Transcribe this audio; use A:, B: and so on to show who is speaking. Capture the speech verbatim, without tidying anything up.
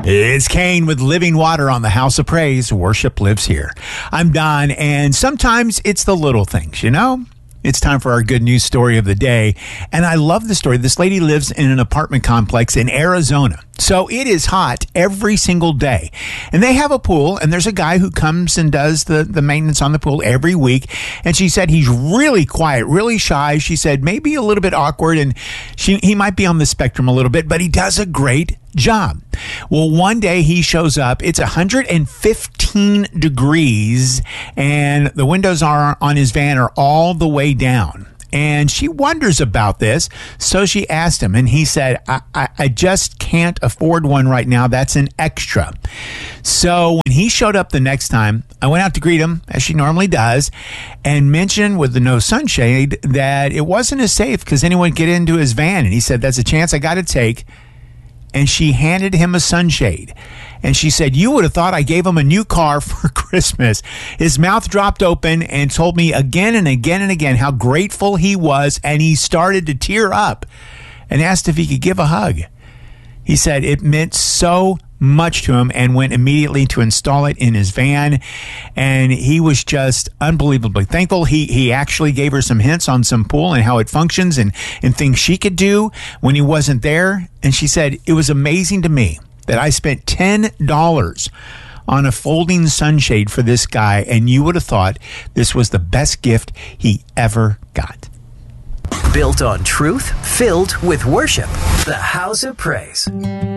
A: It's Kane with Living Water on the House of Praise. Worship lives here. I'm Don, and sometimes it's the little things, you know? It's time for our good news story of the day. And I love the story. This lady lives in an apartment complex in Arizona. So it is hot every single day. And they have a pool, and there's a guy who comes and does the, the maintenance on the pool every week. And she said he's really quiet, really shy. She said maybe a little bit awkward, and she he might be on the spectrum a little bit, but he does a great job. Well, one day he shows up. It's one hundred fifteen degrees, and the windows are on his van are all the way down. And she wonders about this, so she asked him, and he said, I, I, I just can't afford one right now. That's an extra. So when he showed up the next time, I went out to greet him, as she normally does, and mentioned with the no sunshade that it wasn't as safe because anyone could get into his van. And he said, that's a chance I got to take. And she handed him a sunshade. And she said, you would have thought I gave him a new car for Christmas. His mouth dropped open and told me again and again and again how grateful he was. And he started to tear up and asked if he could give a hug. He said it meant so much to him and went immediately to install it in his van. And he was just unbelievably thankful. He he actually gave her some hints on some pool and how it functions and, and things she could do when he wasn't there. And she said, it was amazing to me that I spent ten dollars on a folding sunshade for this guy, and you would have thought this was the best gift he ever got.
B: Built on truth, filled with worship. The House of Praise.